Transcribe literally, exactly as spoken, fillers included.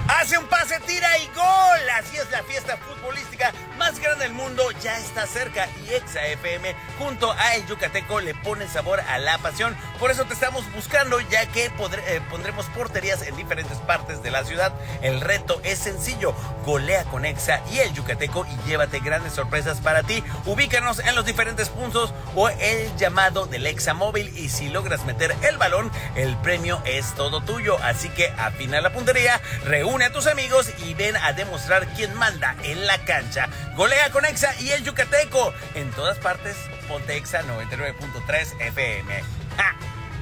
Hace un pase, tira y gol. Así es, la fiesta futbolística más grande del mundo ya está cerca y Exa F M junto a El Yucateco le ponen sabor a la pasión. Por eso te estamos buscando, ya que podré, eh, pondremos porterías en diferentes partes de la ciudad. El reto es sencillo: golea con Exa y El Yucateco y llévate grandes sorpresas para ti. Ubícanos en los diferentes puntos o el llamado del Exa móvil, y si logras meter el balón, el premio es todo tuyo. Así que afina la puntería, reúne a tus amigos y ven a demostrar quién manda en la cancha. Golea con Exa y El Yucateco. En todas partes, ponte Exa noventa y nueve punto tres F M. ¡Ja!